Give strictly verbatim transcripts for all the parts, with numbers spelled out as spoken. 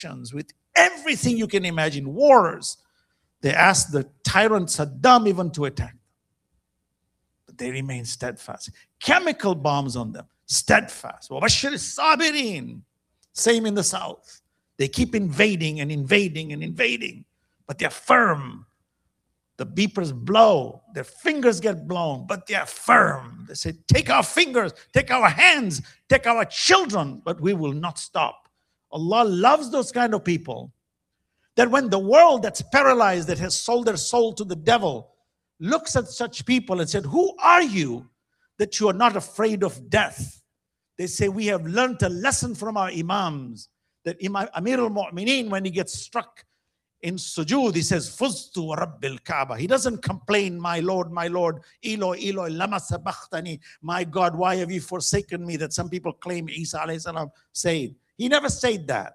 with everything you can imagine, wars. They asked the tyrant Saddam even to attack them. But they remain steadfast. Chemical bombs on them, steadfast. وَبَشِّرِ الصَّابِرِينَ. Same in the south. They keep invading and invading and invading, but they're firm. The beepers blow, their fingers get blown, but they're firm. They say, take our fingers, take our hands, take our children, but we will not stop. Allah loves those kind of people. That when the world that's paralyzed, that has sold their soul to the devil, looks at such people and said, who are you that you are not afraid of death? They say, we have learned a lesson from our imams, that Imam Amir al-Mu'mineen, when he gets struck in sujood, he says, Fuztu Rabbil Kaaba. He doesn't complain, my Lord, my Lord, Eloi, Eloi, lama sabachthani. My God, why have you forsaken me? That some people claim Isa alayhi salam said. He never said that.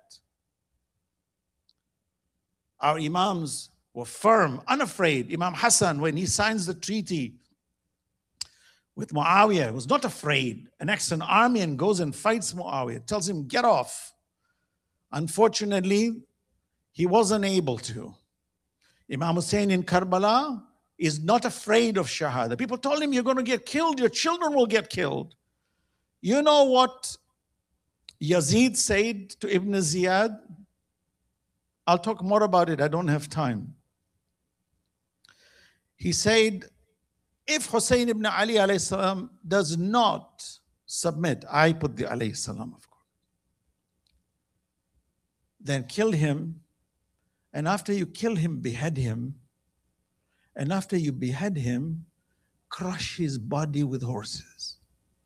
Our imams were firm, unafraid. Imam Hassan, when he signs the treaty with Muawiyah, was not afraid. Annexes an army and goes and fights Muawiyah, tells him, get off. Unfortunately, he wasn't able to. Imam Hussein in Karbala is not afraid of Shahada. People told him, you're going to get killed, your children will get killed. You know what Yazid said to Ibn Ziyad? I'll talk more about it, I don't have time. He said, if Hussein ibn Ali alayhi salam does not submit, I put the alayhi salam of course, then kill him, and after you kill him, behead him, and after you behead him, crush his body with horses.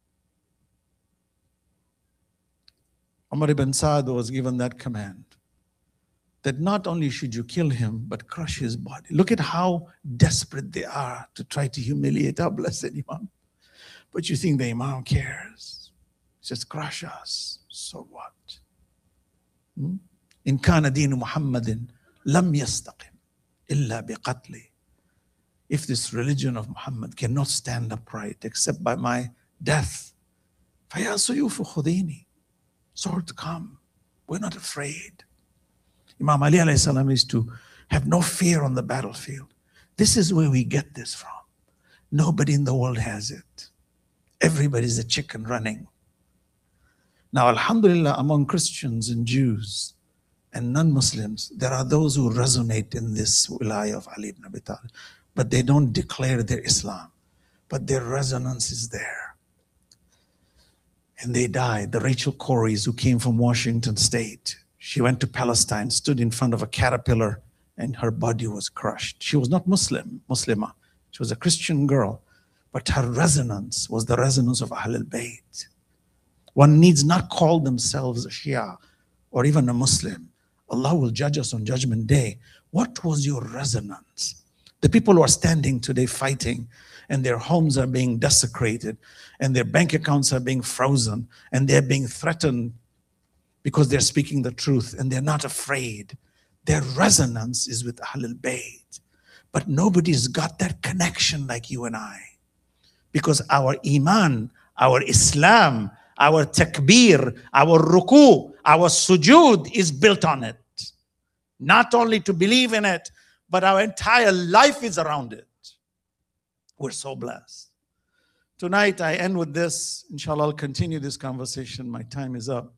Umar ibn Sa'd was given that command, that not only should you kill him, but crush his body. Look at how desperate they are to try to humiliate our blessed Imam. But you think the Imam cares. Just crush us. So what? Hmm? In kana deen Muhammadin lam yastaqim illa biqatli. If this religion of Muhammad cannot stand upright except by my death, faya suyufu khudini. Sword come. We're not afraid. Imam Ali alayhi salam is to have no fear on the battlefield. This is where we get this from. Nobody in the world has it. Everybody's a chicken running. Now, alhamdulillah, among Christians and Jews and non-Muslims, there are those who resonate in this wilayah of Ali ibn Abi Talib, but they don't declare their Islam. But their resonance is there. And they died. The Rachel Corries, who came from Washington State, she went to Palestine, stood in front of a caterpillar, and her body was crushed. She was not Muslim, Muslimah. She was a Christian girl, but her resonance was the resonance of Ahlul Bayt. One needs not call themselves a Shia or even a Muslim. Allah will judge us on Judgment Day. What was your resonance? The people who are standing today fighting, and their homes are being desecrated, and their bank accounts are being frozen, and they're being threatened because they're speaking the truth and they're not afraid. Their resonance is with Ahlul Bayt. But nobody's got that connection like you and I. Because our Iman, our Islam, our Takbir, our Ruku, our Sujood is built on it. Not only to believe in it, but our entire life is around it. We're so blessed. Tonight I end with this. Inshallah, I'll continue this conversation. My time is up.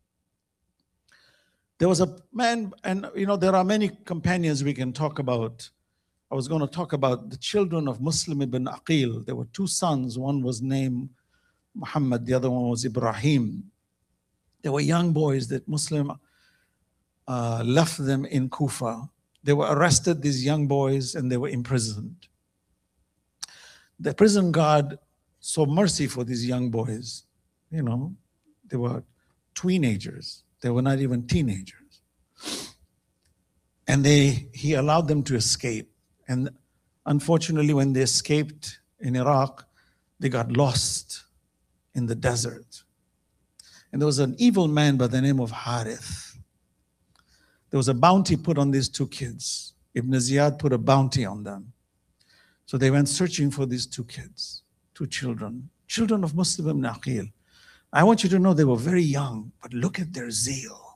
There was a man, and you know, there are many companions we can talk about. I was going to talk about the children of Muslim ibn Aqil. There were two sons. One was named Muhammad, the other one was Ibrahim. They were young boys that Muslim uh, left them in Kufa. They were arrested, these young boys, and they were imprisoned. The prison guard saw mercy for these young boys. You know, they were teenagers. They were not even teenagers. And they, he allowed them to escape. And unfortunately, when they escaped in Iraq, they got lost in the desert. And there was an evil man by the name of Harith. There was a bounty put on these two kids. Ibn Ziyad put a bounty on them. So they went searching for these two kids, two children, children of Muslim ibn Aqil. I want you to know they were very young, but look at their zeal.